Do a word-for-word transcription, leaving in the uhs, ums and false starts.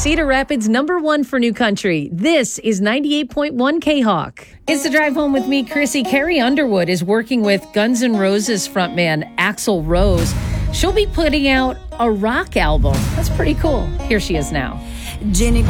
Cedar Rapids, number one for new country. This is ninety-eight point one K-Hawk. It's the drive home with me, Chrissy. Carrie Underwood is working with Guns N' Roses frontman Axl Rose. She'll be putting out a rock album. That's pretty cool. Here she is now. Jenny